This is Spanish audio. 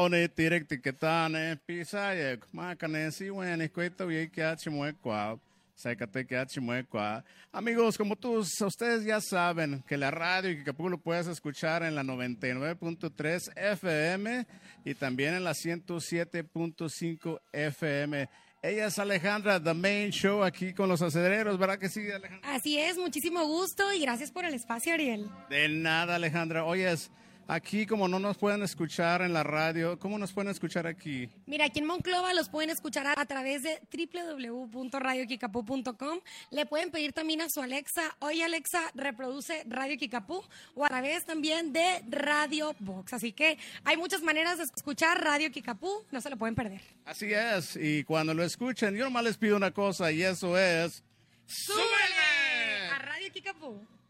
Oni tirek tiketane, pisayek, makane si wen, cuento bien que achimue Sécate que achimue. Amigos, como ustedes ya saben que la radio Kikapú lo puedes escuchar en la 99.3 FM y también en la 107.5 FM. Ella es Alejandra, The Main Show, aquí con los acedereros, ¿verdad que sí, Alejandra? Así es, muchísimo gusto y gracias por el espacio, Ariel. De nada, Alejandra. Oyes, aquí como no nos pueden escuchar en la radio, ¿cómo nos pueden escuchar aquí? Mira, aquí en Monclova los pueden escuchar a través de www.radiokikapú.com. Le pueden pedir también a su Alexa, oye Alexa, reproduce Radio Kikapú, o a través también de Radio Box. Así que hay muchas maneras de escuchar Radio Kikapú, no se lo pueden perder. Así es, y cuando lo escuchen, yo nomás les pido una cosa y eso es... ¡Súbele a Radio Kikapú!